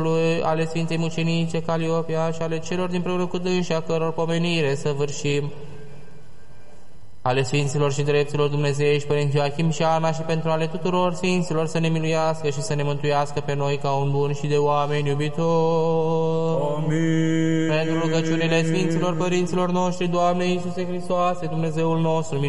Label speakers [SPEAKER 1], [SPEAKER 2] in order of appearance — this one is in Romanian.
[SPEAKER 1] ale Sfintei Mucenice Caliopia și ale celor din preură cu dânsi, a căror pomenire să vârșim, ale Sfinților și Dreptilor Dumnezeiești, Părinți Ioachim și Ana, și pentru ale tuturor Sfinților să ne miluiască și să ne mântuiască pe noi ca un bun și de oameni iubitori.
[SPEAKER 2] Amin.
[SPEAKER 1] Pentru rugăciunile Sfinților Părinților noștri, Doamne Iisuse Hristoase, Dumnezeul nostru,